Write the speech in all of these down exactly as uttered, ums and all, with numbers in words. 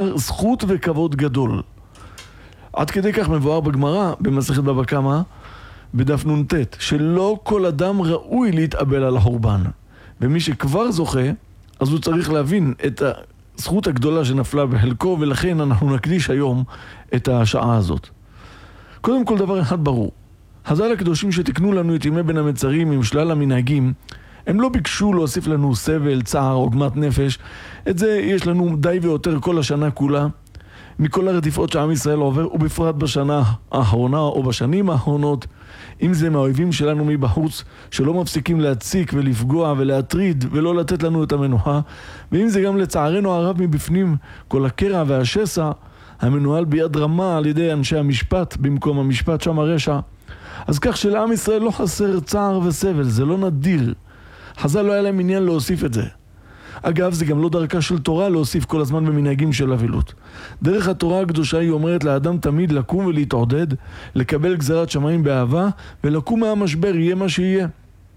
דבר זכות וכבוד גדול. עד כדי כך מבואר בגמרא, במסכת בבא קמא, בדף נ"ט, שלא כל אדם ראוי להתאבל על החורבן. ומי שכבר זוכה, אז הוא צריך להבין את הזכות הגדולה שנפלה בחלקו, ולכן אנחנו נקדיש היום את השעה הזאת. קודם כל דבר אחד ברור. חז"ל הקדושים שתקנו לנו את ימי בין המצרים עם שלל המנהגים, הם לא ביקשו להוסיף לנו סבל, צער, עוגמת נפש. את זה יש לנו די ויותר כל השנה כולה, מכל הרדיפות שעם ישראל עובר, ובפרט בשנה האחרונה או בשנים האחרונות, אם זה מהאויבים שלנו מבחוץ, שלא מפסיקים להציק ולפגוע ולהטריד ולא לתת לנו את המנוחה, ואם זה גם לצערנו הרב מבפנים, כל הקרע והשסע המנוהל ביד רמה על ידי אנשי המשפט, במקום המשפט שם הרשע. אז כך שלעם ישראל לא חסר צער וסבל, זה לא נדיר. חז"ל לא היה להם עניין להוסיף את זה. אגב, זה גם לא דרכה של תורה להוסיף כל הזמן במנהגים של אבלות. דרך התורה הקדושה היא אומרת לאדם תמיד לקום ולהתעודד, לקבל גזרת שמיים באהבה, ולקום מהמשבר, יהיה מה שיהיה.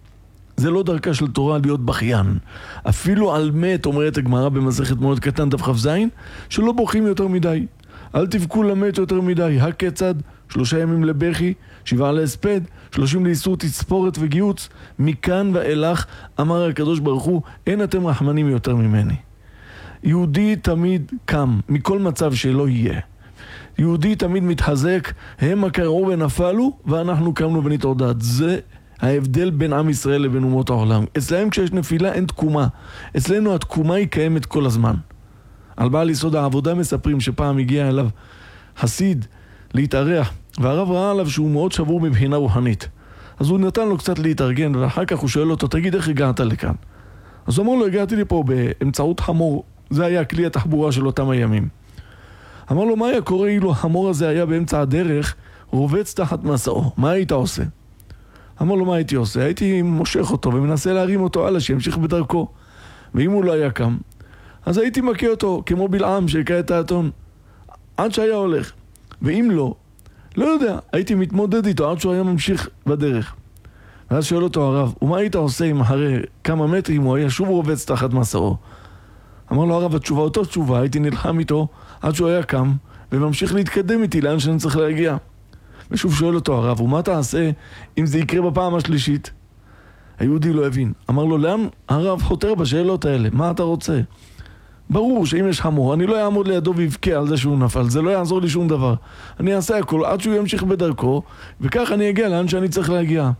זה לא דרכה של תורה להיות בכיין. אפילו על מת, אומרת הגמרא במסכת מועד קטן דף כ"ז, שלא בוכים יותר מדי. אל תבכו למת יותר מדי. הכיצד? שלושה ימים לבכי, שבעה להספד, שלושים לאיסור תספורת וגיוץ. מכאן ואילך אמר הקדוש ברוך הוא, אין אתם רחמנים יותר ממני. יהודי תמיד קם, מכל מצב שלא יהיה. יהודי תמיד מתחזק, הם הקראו ונפלו, ואנחנו קמנו ונתעודד. זה ההבדל בין עם ישראל לבין אומות העולם. אצלהם כשיש נפילה אין תקומה. אצלנו התקומה היא קיימת כל הזמן. על בעל יסוד העבודה מספרים שפעם הגיע אליו חסיד להתארח, והרב ראה עליו שהוא מאוד שבור מבחינה רוחנית. אז הוא נתן לו קצת להתארגן, ואחר כך הוא שואל אותו, תגיד איך הגעת לכאן? אז הוא אמר לו, הגעתי לפה באמצעות חמור. זה היה כלי התחבורה של אותם הימים. אמר לו, מה היה קורה אילו החמור הזה היה באמצע הדרך, רובץ תחת מסעו? מה היית עושה? אמר לו, מה הייתי עושה? הייתי מושך אותו ומנסה להרים אותו הלאה, שימשיך בדרכו. ואם הוא לא היה קם, אז הייתי מכה אותו, כמו בלעם שהכה את האתון, עד שהיה הולך. ואם לא, לא יודע, הייתי מתמודד איתו עד שהוא היה ממשיך בדרך. ואז שואל אותו הרב, ומה היית עושה אם אחרי כמה מטרים הוא היה שוב רובץ תחת מסעו? אמר לו הרב, התשובה אותו תשובה, הייתי נלחם איתו עד שהוא היה קם וממשיך להתקדם איתי לאן שאני צריך להגיע. ושוב שואל אותו הרב, ומה תעשה אם זה יקרה בפעם השלישית? היהודי לא הבין. אמר לו, לאן הרב חותר בשאלות האלה? מה אתה רוצה? ברור שאם יש חמור, אני לא אעמוד לידו ויבכה על זה שהוא נפל, זה לא יעזור לי שום דבר. אני אעשה הכל עד שהוא ימשיך בדרכו, וכך אני אגיע לאן שאני צריך להגיע.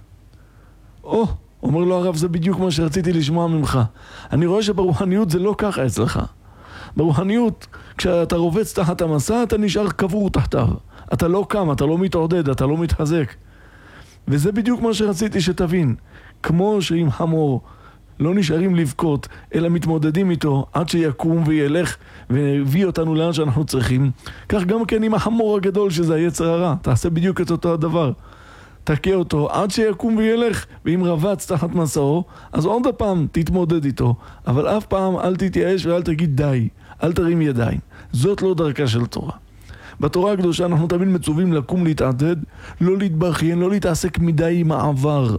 או, אומר לו הרב, זה בדיוק מה שרציתי לשמוע ממך. אני רואה שברוחניות זה לא ככה אצלך. ברוחניות, כשאתה רובץ תחת המסע, אתה נשאר קבור תחתיו. אתה לא קם, אתה לא מתעודד, אתה לא מתחזק. וזה בדיוק מה שרציתי שתבין. כמו שעם חמור לא נשארים לבכות, אלא מתמודדים איתו עד שיקום וילך ויביא אותנו לאן שאנחנו צריכים. כך גם כן עם החמור הגדול שזה היצר הרע. תעשה בדיוק את אותו הדבר. תכה אותו עד שיקום וילך, ואם רבץ תחת מסעו, אז עוד הפעם תתמודד איתו. אבל אף פעם אל תתייאש ואל תגיד די. אל תרים ידיים. זאת לא דרכה של תורה. בתורה הקדושה אנחנו תמיד מצווים לקום להתעדד, לא להתבכיין, לא להתעסק מדי עם העבר.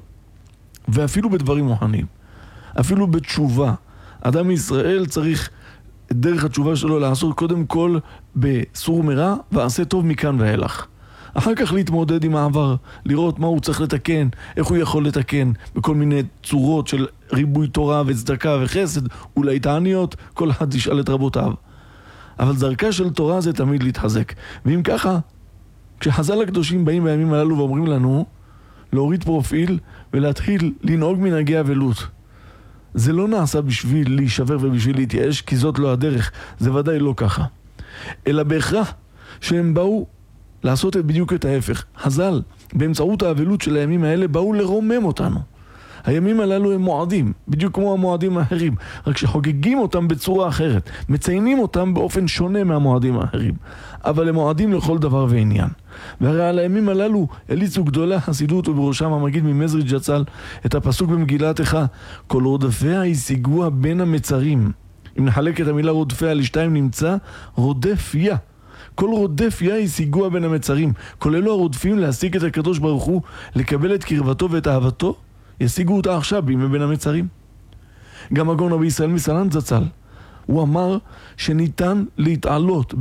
ואפילו בדברים רוחניים. אפילו בתשובה. אדם ישראל צריך את דרך התשובה שלו לעשות קודם כל בסור מרע ועשה טוב מכאן ואילך. אחר כך להתמודד עם העבר, לראות מה הוא צריך לתקן, איך הוא יכול לתקן, בכל מיני צורות של ריבוי תורה וצדקה וחסד, אולי תעניות, כל אחד ישאל את רבותיו. אבל דרכה של תורה זה תמיד להתחזק. ואם ככה, כשחז"ל הקדושים באים בימים הללו ואומרים לנו להוריד פרופיל ולהתחיל לנהוג מנהגי אבלות, זה לא נעשה בשביל להישבר ובשביל להתייאש, כי זאת לא הדרך, זה ודאי לא ככה. אלא בהכרח שהם באו לעשות את בדיוק את ההפך. חז"ל, באמצעות האבלות של הימים האלה, באו לרומם אותנו. הימים הללו הם מועדים, בדיוק כמו המועדים האחרים, רק שחוגגים אותם בצורה אחרת, מציינים אותם באופן שונה מהמועדים האחרים, אבל הם מועדים לכל דבר ועניין. והרי על הימים הללו אליצו גדולי החסידות, ובראשם המגיד ממזריץ' זצ"ל את הפסוק במגילת איכה, כל רודפיה השיגוה בין המצרים. אם נחלק את המילה רודפיה לשתיים נמצא רודף יה. כל רודף יה השיגוה בין המצרים, כל אלו הרודפים להשיג את הקדוש ברוך הוא, לקבל את קרבתו ואת אהבתו, ישיגו אותה עכשיו בימי בין המצרים. גם הגאון רבי ישראל מסלנט זצ"ל, הוא אמר שניתן להתעלות